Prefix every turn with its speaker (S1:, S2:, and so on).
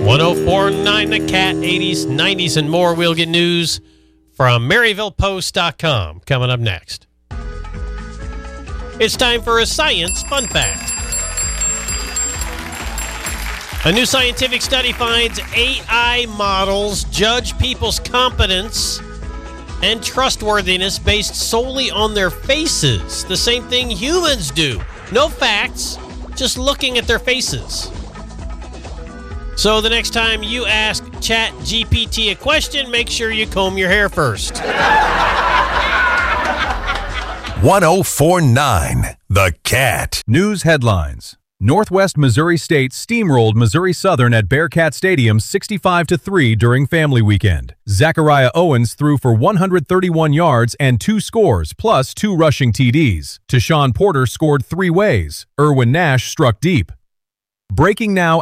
S1: 1049 The Cat, 80s, 90s, and more. We'll get news from MaryvillePost.com coming up next. It's time for a science fun fact. A new scientific study finds AI models judge people's competence and trustworthiness based solely on their faces. The same thing humans do. No facts, just looking at their faces. So the next time you ask ChatGPT a question, make sure you comb your hair first.
S2: 1049 The Cat.
S3: News headlines. Northwest Missouri State steamrolled Missouri Southern at Bearcat Stadium 65-3 during family weekend. Zachariah Owens threw for 131 yards and 2 scores, plus 2 rushing TDs. Tashawn Porter scored 3 ways. Erwin Nash struck deep. Breaking now